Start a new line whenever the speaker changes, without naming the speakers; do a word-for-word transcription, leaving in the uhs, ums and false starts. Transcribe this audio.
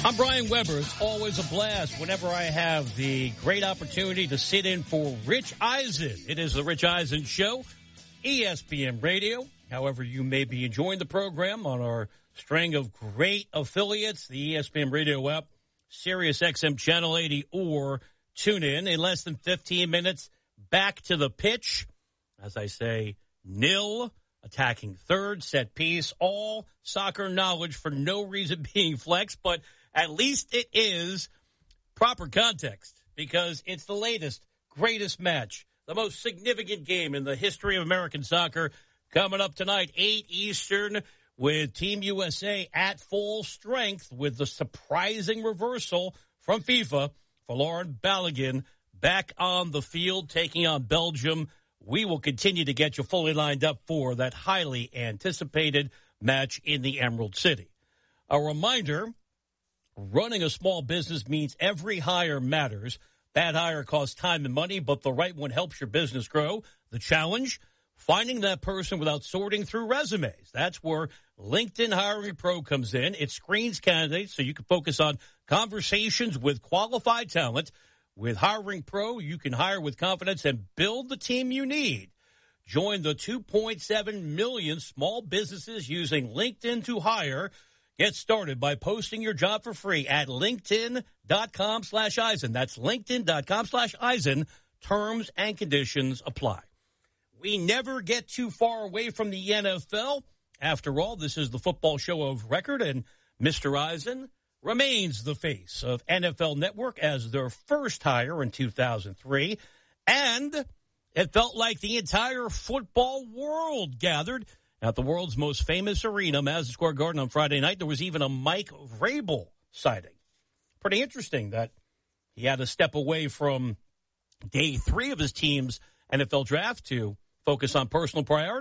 I'm Brian Weber. It's always a blast whenever I have the great opportunity to sit in for Rich Eisen. It is the Rich Eisen Show, E S P N Radio. However, you may be enjoying the program on our string of great affiliates, the E S P N Radio app, Sirius X M Channel eighty, or tune in. In less than fifteen minutes, back to the pitch. As I say, nil, attacking third, set piece, all soccer knowledge for no reason being flex, but at least it is proper context because it's the latest, greatest match, the most significant game in the history of American soccer coming up tonight, eight Eastern, with Team U S A at full strength with the surprising reversal from FIFA for Lauren Balogun back on the field taking on Belgium. We will continue to get you fully lined up for that highly anticipated match in the Emerald City. A reminder, running a small business means every hire matters. Bad hire costs time and money, but the right one helps your business grow. The challenge, finding that person without sorting through resumes. That's where LinkedIn Hiring Pro comes in. It screens candidates so you can focus on conversations with qualified talent. With Hiring Pro, you can hire with confidence and build the team you need. Join the two point seven million small businesses using LinkedIn to hire. Get started by posting your job for free at linkedin.com slash Eisen. That's linkedin.com slash Eisen. Terms and conditions apply. We never get too far away from the N F L. After all, this is the football show of record, and Mister Eisen remains the face of N F L Network as their first hire in two thousand three. And it felt like the entire football world gathered at the world's most famous arena, Madison Square Garden, on Friday night. There was even a Mike Vrabel sighting. Pretty interesting that he had to step away from day three of his team's N F L draft to focus on personal priorities.